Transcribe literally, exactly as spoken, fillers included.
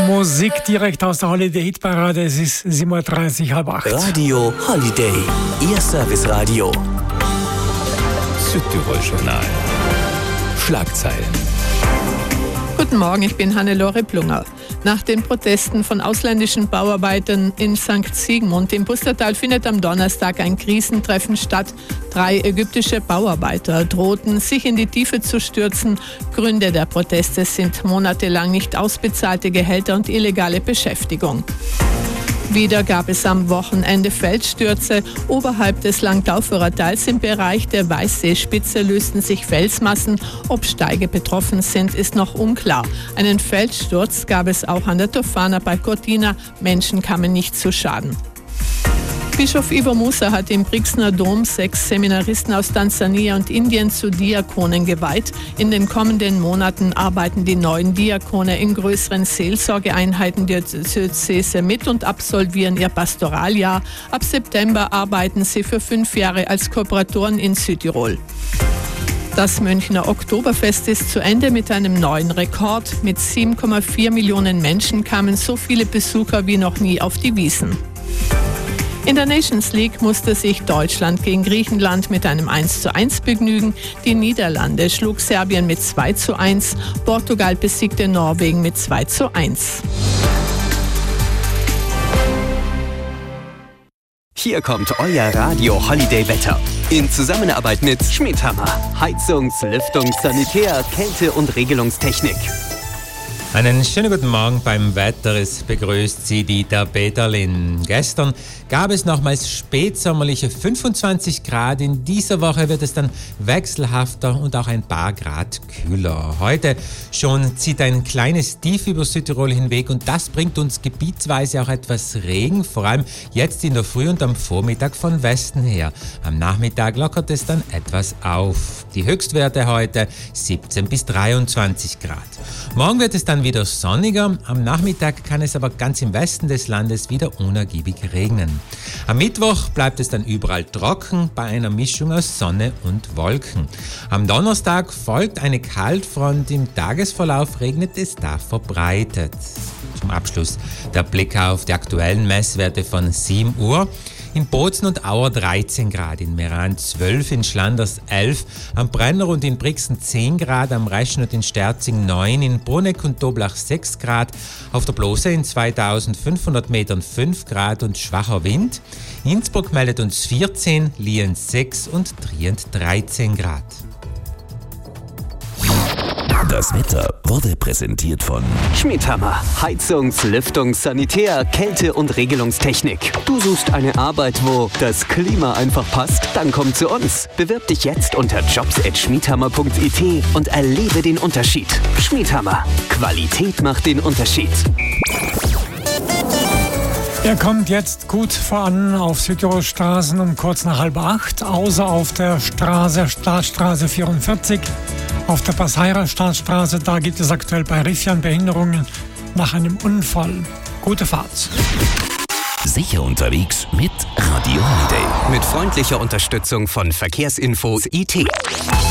Musik direkt aus der Holiday-Hitparade. Es ist sieben Uhr dreißig, halb acht. Radio Holiday, Ihr Serviceradio. Südtirol-Journal. Schlagzeilen. Guten Morgen, ich bin Hannelore Plunger. Nach den Protesten von ausländischen Bauarbeitern in Sankt Sigmund im Pustertal findet am Donnerstag ein Krisentreffen statt. Drei ägyptische Bauarbeiter drohten, sich in die Tiefe zu stürzen. Gründe der Proteste sind monatelang nicht ausbezahlte Gehälter und illegale Beschäftigung. Wieder gab es am Wochenende Felsstürze. Oberhalb des Langtauferer Tals im Bereich der Weißseespitze lösten sich Felsmassen. Ob Steige betroffen sind, ist noch unklar. Einen Felssturz gab es auch an der Tofana bei Cortina. Menschen kamen nicht zu Schaden. Bischof Ivo Musa hat im Brixner Dom sechs Seminaristen aus Tansania und Indien zu Diakonen geweiht. In den kommenden Monaten arbeiten die neuen Diakone in größeren Seelsorgeeinheiten der Diözese mit und absolvieren ihr Pastoraljahr. Ab September arbeiten sie für fünf Jahre als Kooperatoren in Südtirol. Das Münchner Oktoberfest ist zu Ende mit einem neuen Rekord. Mit sieben Komma vier Millionen Menschen kamen so viele Besucher wie noch nie auf die Wiesn. In der Nations League musste sich Deutschland gegen Griechenland mit einem eins zu eins begnügen. Die Niederlande schlug Serbien mit zwei zu eins. Portugal besiegte Norwegen mit zwei zu eins. Hier kommt euer Radio Holiday Wetter. In Zusammenarbeit mit Schmidhammer. Heizungs-, Lüftungs-, Sanitär-, Kälte- und Regelungstechnik. Einen schönen guten Morgen beim Wetter. Es begrüßt Sie Dieter Peterlin. Gestern gab es nochmals spätsommerliche fünfundzwanzig Grad. In dieser Woche wird es dann wechselhafter und auch ein paar Grad kühler. Heute schon zieht ein kleines Tief über Südtirol hinweg und das bringt uns gebietsweise auch etwas Regen, vor allem jetzt in der Früh und am Vormittag von Westen her. Am Nachmittag lockert es dann etwas auf. Die Höchstwerte heute siebzehn bis dreiundzwanzig Grad. Morgen wird es dann wieder sonniger. Am Nachmittag kann es aber ganz im Westen des Landes wieder unergiebig regnen. Am Mittwoch bleibt es dann überall trocken bei einer Mischung aus Sonne und Wolken. Am Donnerstag folgt eine Kaltfront. Im Tagesverlauf regnet es da verbreitet. Zum Abschluss der Blick auf die aktuellen Messwerte von sieben Uhr. In Bozen und Auer dreizehn Grad, in Meran zwölf, in Schlanders elf, am Brenner und in Brixen zehn Grad, am Reschen und in Sterzing neun, in Bruneck und Toblach sechs Grad, auf der Blose in zweitausendfünfhundert Metern fünf Grad und schwacher Wind. Innsbruck meldet uns vierzehn, Lienz sechs und Trient dreizehn Grad. Das Wetter wurde präsentiert von Schmidhammer. Heizungs-, Lüftungs-, Sanitär-, Kälte- und Regelungstechnik. Du suchst eine Arbeit, wo das Klima einfach passt? Dann komm zu uns. Bewirb dich jetzt unter jobs at schmidhammer punkt i t und erlebe den Unterschied. Schmidhammer. Qualität macht den Unterschied. Er kommt jetzt gut voran auf Südtirol Straßen um kurz nach halb acht, außer auf der Straße, Staatsstraße vierundvierzig. Auf der Passaira Staatsstraße, da gibt es aktuell bei Riffian Behinderungen nach einem Unfall. Gute Fahrt. Sicher unterwegs mit Radio Holiday. Mit freundlicher Unterstützung von Verkehrsinfos I T.